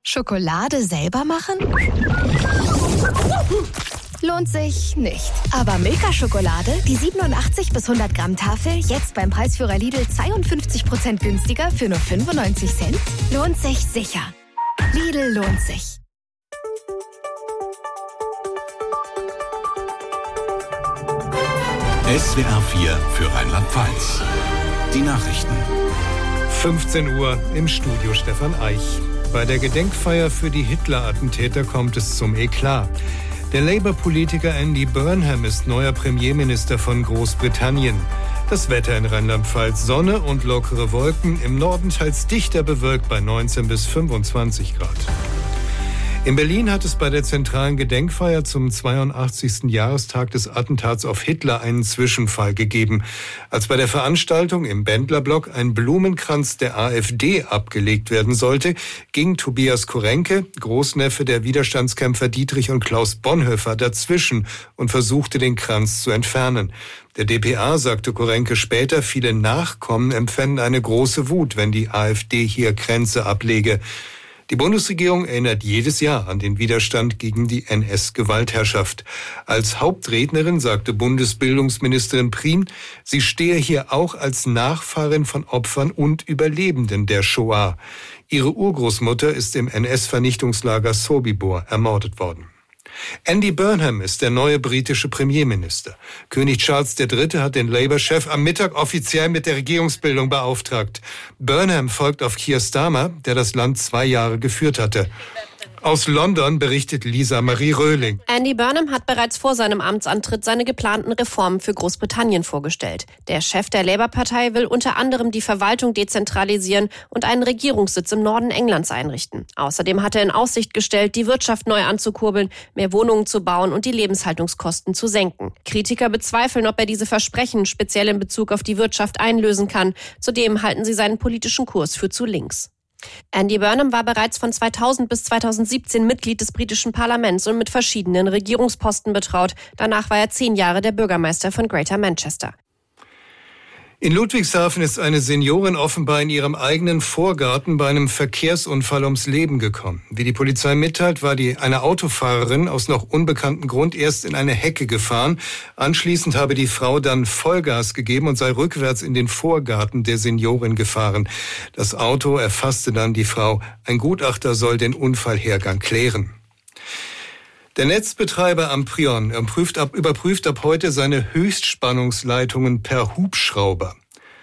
Schokolade selber machen? Lohnt sich nicht. Aber Milka-Schokolade, die 87 bis 100 Gramm Tafel, jetzt beim Preisführer Lidl 52% günstiger für nur 95 Cent? Lohnt sich sicher. Lidl lohnt sich. SWR 4 für Rheinland-Pfalz. Die Nachrichten. 15 Uhr im Studio Stefan Eich. Bei der Gedenkfeier für die Hitler-Attentäter kommt es zum Eklat. Der Labour-Politiker Andy Burnham ist neuer Premierminister von Großbritannien. Das Wetter in Rheinland-Pfalz: Sonne und lockere Wolken, im Norden teils dichter bewölkt bei 19 bis 25 Grad. In Berlin hat es bei der zentralen Gedenkfeier zum 82. Jahrestag des Attentats auf Hitler einen Zwischenfall gegeben. Als bei der Veranstaltung im Bendlerblock ein Blumenkranz der AfD abgelegt werden sollte, ging Tobias Korenke, Großneffe der Widerstandskämpfer Dietrich und Klaus Bonhoeffer, dazwischen und versuchte, den Kranz zu entfernen. Der dpa, sagte Korenke später, viele Nachkommen empfänden eine große Wut, wenn die AfD hier Kränze ablege. Die Bundesregierung erinnert jedes Jahr an den Widerstand gegen die NS-Gewaltherrschaft. Als Hauptrednerin sagte Bundesbildungsministerin Prien, sie stehe hier auch als Nachfahrin von Opfern und Überlebenden der Shoah. Ihre Urgroßmutter ist im NS-Vernichtungslager Sobibor ermordet worden. Andy Burnham ist der neue britische Premierminister. König Charles III. Hat den Labour-Chef am Mittag offiziell mit der Regierungsbildung beauftragt. Burnham folgt auf Keir Starmer, der das Land 2 Jahre geführt hatte. Aus London berichtet Lisa Marie Röhling. Andy Burnham hat bereits vor seinem Amtsantritt seine geplanten Reformen für Großbritannien vorgestellt. Der Chef der Labour-Partei will unter anderem die Verwaltung dezentralisieren und einen Regierungssitz im Norden Englands einrichten. Außerdem hat er in Aussicht gestellt, die Wirtschaft neu anzukurbeln, mehr Wohnungen zu bauen und die Lebenshaltungskosten zu senken. Kritiker bezweifeln, ob er diese Versprechen speziell in Bezug auf die Wirtschaft einlösen kann. Zudem halten sie seinen politischen Kurs für zu links. Andy Burnham war bereits von 2000 bis 2017 Mitglied des britischen Parlaments und mit verschiedenen Regierungsposten betraut. Danach war er 10 Jahre der Bürgermeister von Greater Manchester. In Ludwigshafen ist eine Seniorin offenbar in ihrem eigenen Vorgarten bei einem Verkehrsunfall ums Leben gekommen. Wie die Polizei mitteilt, war eine Autofahrerin aus noch unbekanntem Grund erst in eine Hecke gefahren. Anschließend habe die Frau dann Vollgas gegeben und sei rückwärts in den Vorgarten der Seniorin gefahren. Das Auto erfasste dann die Frau. Ein Gutachter soll den Unfallhergang klären. Der Netzbetreiber Amprion überprüft ab heute seine Höchstspannungsleitungen per Hubschrauber.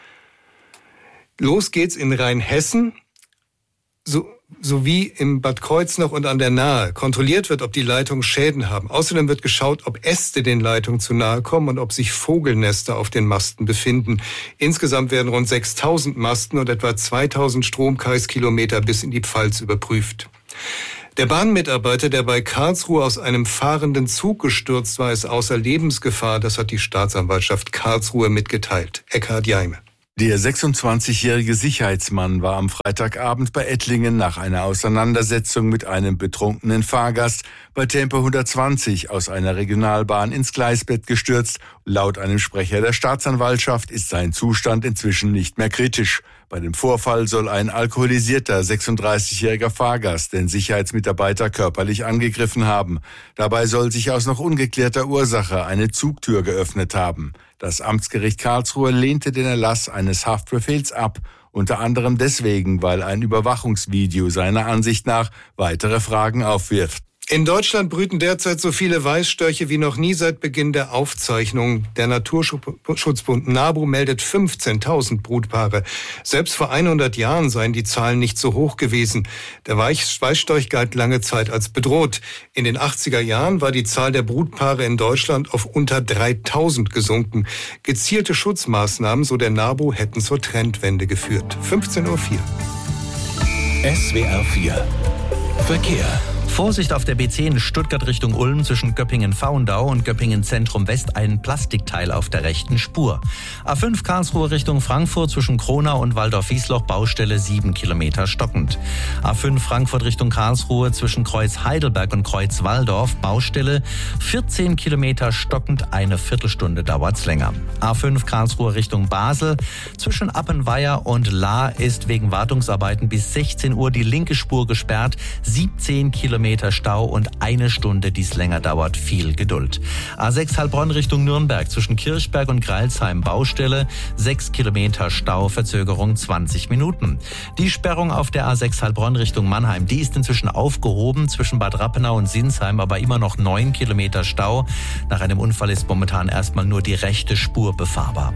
Los geht's in Rheinhessen sowie im Bad Kreuznach und an der Nahe. Kontrolliert wird, ob die Leitungen Schäden haben. Außerdem wird geschaut, ob Äste den Leitungen zu nahe kommen und ob sich Vogelnester auf den Masten befinden. Insgesamt werden rund 6.000 Masten und etwa 2.000 Stromkreiskilometer bis in die Pfalz überprüft. Der Bahnmitarbeiter, der bei Karlsruhe aus einem fahrenden Zug gestürzt war, ist außer Lebensgefahr. Das hat die Staatsanwaltschaft Karlsruhe mitgeteilt. Eckhard Jaime. Der 26-jährige Sicherheitsmann war am Freitagabend bei Ettlingen nach einer Auseinandersetzung mit einem betrunkenen Fahrgast bei Tempo 120 aus einer Regionalbahn ins Gleisbett gestürzt. Laut einem Sprecher der Staatsanwaltschaft ist sein Zustand inzwischen nicht mehr kritisch. Bei dem Vorfall soll ein alkoholisierter 36-jähriger Fahrgast den Sicherheitsmitarbeiter körperlich angegriffen haben. Dabei soll sich aus noch ungeklärter Ursache eine Zugtür geöffnet haben. Das Amtsgericht Karlsruhe lehnte den Erlass eines Haftbefehls ab, unter anderem deswegen, weil ein Überwachungsvideo seiner Ansicht nach weitere Fragen aufwirft. In Deutschland brüten derzeit so viele Weißstörche wie noch nie seit Beginn der Aufzeichnung. Der Naturschutzbund NABU meldet 15.000 Brutpaare. Selbst vor 100 Jahren seien die Zahlen nicht so hoch gewesen. Der Weißstorch galt lange Zeit als bedroht. In den 80er Jahren war die Zahl der Brutpaare in Deutschland auf unter 3.000 gesunken. Gezielte Schutzmaßnahmen, so der NABU, hätten zur Trendwende geführt. 15:04 Uhr. SWR 4 Verkehr. Vorsicht auf der B10 Stuttgart Richtung Ulm zwischen Göppingen-Faundau und Göppingen-Zentrum West ein Plastikteil auf der rechten Spur. A5 Karlsruhe Richtung Frankfurt zwischen Kronau und Waldorf-Wiesloch Baustelle 7 Kilometer stockend. A5 Frankfurt Richtung Karlsruhe zwischen Kreuz Heidelberg und Kreuz Walldorf Baustelle 14 Kilometer stockend, eine Viertelstunde dauert's länger. A5 Karlsruhe Richtung Basel zwischen Appenweier und Lahr ist wegen Wartungsarbeiten bis 16 Uhr die linke Spur gesperrt, 17 Kilometer Stau und eine Stunde, die es länger dauert. Viel Geduld. A6 Heilbronn Richtung Nürnberg zwischen Kirchberg und Greilsheim Baustelle 6 Kilometer Stau, Verzögerung 20 Minuten. Die Sperrung auf der A6 Heilbronn Richtung Mannheim, die ist inzwischen aufgehoben zwischen Bad Rappenau und Sinsheim, aber immer noch 9 Kilometer Stau. Nach einem Unfall ist momentan erstmal nur die rechte Spur befahrbar.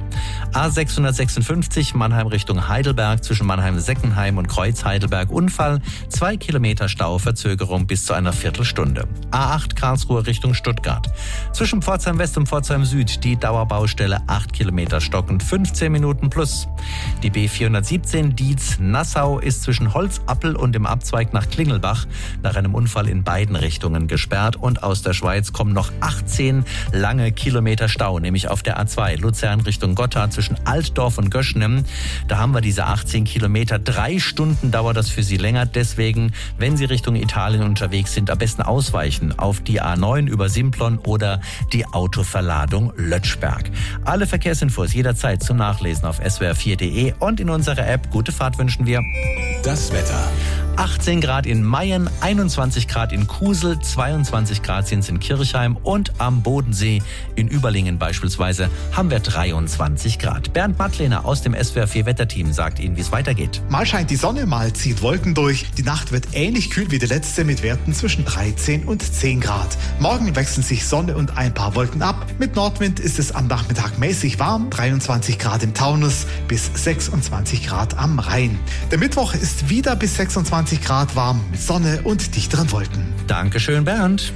A656 Mannheim Richtung Heidelberg zwischen Mannheim-Seckenheim und Kreuz Heidelberg Unfall, 2 Kilometer Stau, Verzögerung bis zu einer Viertelstunde. A8 Karlsruhe Richtung Stuttgart. Zwischen Pforzheim West und Pforzheim Süd die Dauerbaustelle 8 Kilometer stockend, 15 Minuten plus. Die B417 Dietz-Nassau ist zwischen Holzappel und dem Abzweig nach Klingelbach nach einem Unfall in beiden Richtungen gesperrt und aus der Schweiz kommen noch 18 lange Kilometer Stau, nämlich auf der A2 Luzern Richtung Gotthard zwischen Altdorf und Göschnem. Da haben wir diese 18 Kilometer. 3 Stunden dauert das für Sie länger. Deswegen, wenn Sie Richtung Italien unterwegs sind, am besten ausweichen auf die A9 über Simplon oder die Autoverladung Lötschberg. Alle Verkehrsinfos jederzeit zum Nachlesen auf swr4.de und in unserer App. Gute Fahrt wünschen wir. Das Wetter. 18 Grad in Mayen, 21 Grad in Kusel, 22 Grad sind es in Kirchheim und am Bodensee in Überlingen beispielsweise haben wir 23 Grad. Bernd Mattlehner aus dem SWR4 Wetterteam sagt Ihnen, wie es weitergeht. Mal scheint die Sonne, mal zieht Wolken durch. Die Nacht wird ähnlich kühl wie die letzte mit Werten zwischen 13 und 10 Grad. Morgen wechseln sich Sonne und ein paar Wolken ab. Mit Nordwind ist es am Nachmittag mäßig warm, 23 Grad im Taunus bis 26 Grad am Rhein. Der Mittwoch ist wieder bis 26 Grad warm mit Sonne und dichteren Wolken. Dankeschön, Bernd.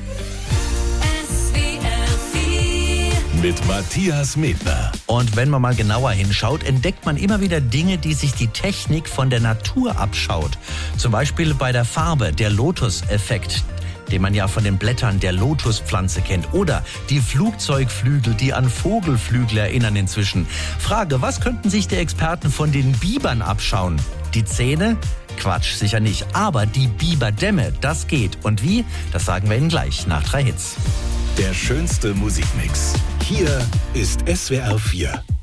Mit Matthias Medner. Und wenn man mal genauer hinschaut, entdeckt man immer wieder Dinge, die sich die Technik von der Natur abschaut. Zum Beispiel bei der Farbe, der Lotus-Effekt, den man ja von den Blättern der Lotuspflanze kennt. Oder die Flugzeugflügel, die an Vogelflügel erinnern inzwischen. Frage, was könnten sich die Experten von den Bibern abschauen? Die Zähne? Quatsch, sicher nicht. Aber die Biberdämme, das geht. Und wie? Das sagen wir Ihnen gleich nach 3 Hits. Der schönste Musikmix. Hier ist SWR4.